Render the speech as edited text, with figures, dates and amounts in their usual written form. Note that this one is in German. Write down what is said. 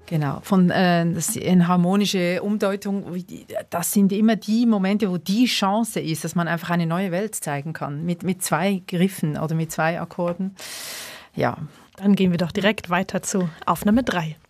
Genau, das eine harmonische Umdeutung, das sind immer die Momente, wo die Chance ist, dass man einfach eine neue Welt zeigen kann, mit 2 Griffen oder mit 2 Akkorden. Ja. Dann gehen wir doch direkt weiter zu Aufnahme 3.